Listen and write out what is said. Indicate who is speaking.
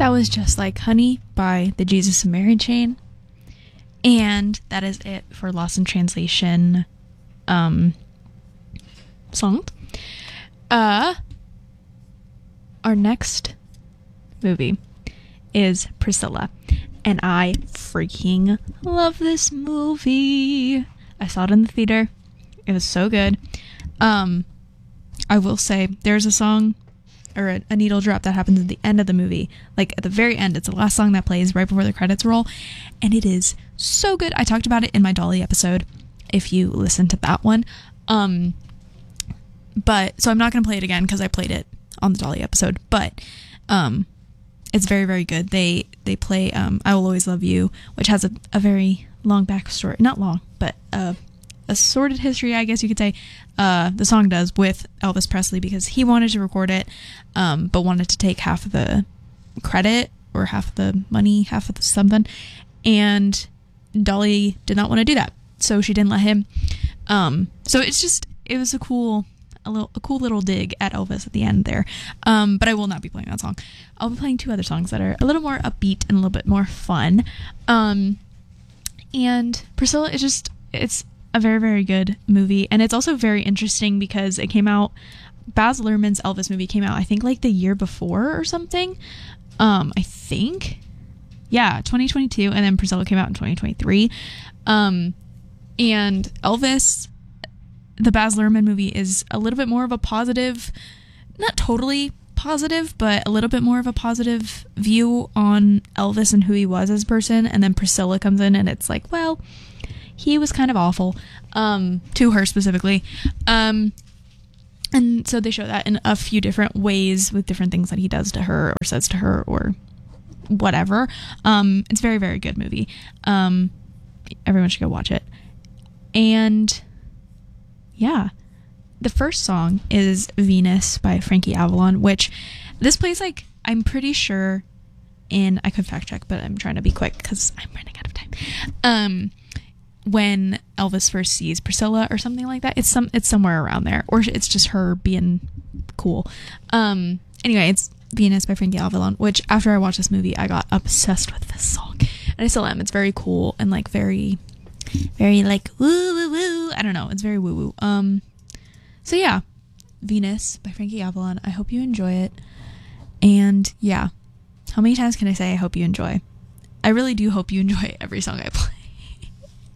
Speaker 1: That was Just Like Honey by the Jesus and Mary Chain. And that is it for Lost in Translation songs. Our next movie is Priscilla. And I freaking love this movie. I saw it in the theater. It was so good. I will say there's a song or a needle drop that happens at the end of the movie, like at the very end. It's the last song that plays right before the credits roll, and it is so good. I talked about it in my Dolly episode if you listen to that one. But so I'm not going to play it again because I played it on the Dolly episode, but it's very, very good. They play I Will Always Love You, which has a very long backstory, not long, but a sordid history, I guess you could say. The song does, with Elvis Presley, because he wanted to record it, but wanted to take half of the credit or half of the money, half of the something, and Dolly did not want to do that, so she didn't let him. So it was a cool little dig at Elvis at the end there. But I will not be playing that song. I'll be playing 2 other songs that are a little more upbeat and a little bit more fun. And Priscilla is it's a very, very good movie. And it's also very interesting because it came out, Baz Luhrmann's Elvis movie came out, I think like the year before or something. I think. Yeah, 2022. And then Priscilla came out in 2023. And Elvis, the Baz Luhrmann movie, is a little bit more of a positive, not totally positive, but a little bit more of a positive view on Elvis and who he was as a person. And then Priscilla comes in and it's like, well, he was kind of awful, to her specifically. And so they show that in a few different ways with different things that he does to her or says to her or whatever. It's a very, very good movie. Everyone should go watch it. And yeah, the first song is Venus by Frankie Avalon, which this plays, like, I'm pretty sure I could fact check, but I'm trying to be quick because I'm running out of time. When Elvis first sees Priscilla or something like that, it's somewhere around there, or it's just her being cool. Anyway, it's Venus by Frankie Avalon, which after I watched this movie, I got obsessed with this song, and I still am. It's very cool and like very, very like woo woo woo. I don't know. It's very woo woo. So yeah, Venus by Frankie Avalon. I hope you enjoy it. And yeah, how many times can I say I hope you enjoy? I really do hope you enjoy every song I play.